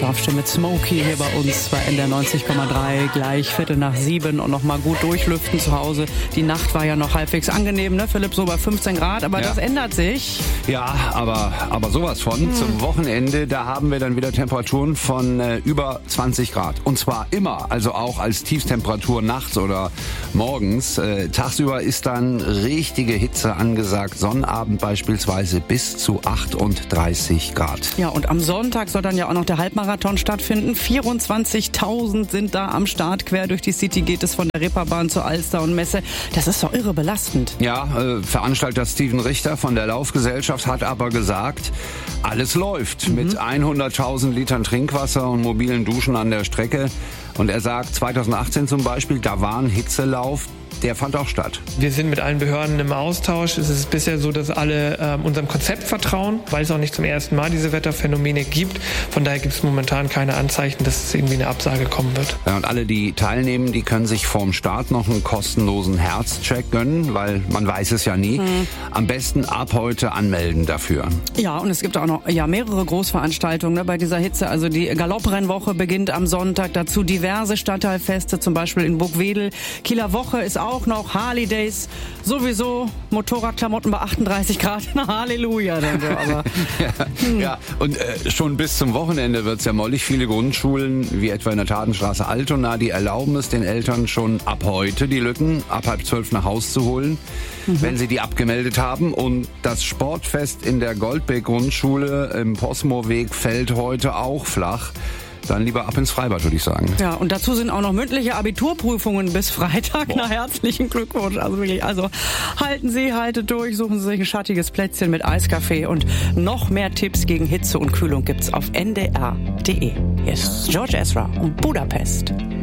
Laufstelle mit Smokey hier bei uns bei NDR 90,3, gleich 6:15 und noch mal gut durchlüften zu Hause. Die Nacht war ja noch halbwegs angenehm, ne Philipp, so bei 15 Grad, aber das ändert sich. Ja, aber sowas von. Zum Wochenende, da haben wir dann wieder Temperaturen von über 20 Grad. Und zwar immer, also auch als Tiefstemperatur nachts oder morgens. Tagsüber ist dann richtige Hitze angesagt, Sonnabend beispielsweise bis zu 38 Grad. Ja, und am Sonntag soll dann ja auch noch der Halbmarathon stattfinden. 24.000 sind da am Start. Quer durch die City geht es von der Reeperbahn zur Alster und Messe. Das ist doch irre belastend. Ja, Veranstalter Steven Richter von der Laufgesellschaft hat aber gesagt, alles läuft mit 100.000 Litern Trinkwasser und mobilen Duschen an der Strecke. Und er sagt, 2018 zum Beispiel, da war ein Hitzelauf. Der fand auch statt. Wir sind mit allen Behörden im Austausch. Es ist bisher so, dass alle unserem Konzept vertrauen, weil es auch nicht zum ersten Mal diese Wetterphänomene gibt. Von daher gibt es momentan keine Anzeichen, dass es irgendwie eine Absage kommen wird. Ja, und alle, die teilnehmen, die können sich vorm Start noch einen kostenlosen Herzcheck gönnen, weil man weiß es ja nie. Am besten ab heute anmelden dafür. Ja, und es gibt auch noch mehrere Großveranstaltungen bei dieser Hitze. Also die Galopprennwoche beginnt am Sonntag. Dazu diverse Stadtteilfeste, zum Beispiel in Burgwedel. Kieler Woche ist auch noch, Harley Days, sowieso Motorradklamotten bei 38 Grad, na Halleluja. Dann so, aber, ja, und schon bis zum Wochenende wird's ja mollig. Viele Grundschulen, wie etwa in der Tatenstraße Altona, die erlauben es den Eltern schon ab heute, die Lütten ab 11:30 nach Haus zu holen, wenn sie die abgemeldet haben. Und das Sportfest in der Goldbeck-Grundschule im Posmoweg fällt heute auch flach. Dann lieber ab ins Freibad, würde ich sagen. Ja, und dazu sind auch noch mündliche Abiturprüfungen bis Freitag. Na, herzlichen Glückwunsch. Also wirklich, haltet durch, suchen Sie sich ein schattiges Plätzchen mit Eiskaffee und noch mehr Tipps gegen Hitze und Kühlung gibt's auf ndr.de. Hier ist George Ezra und Budapest.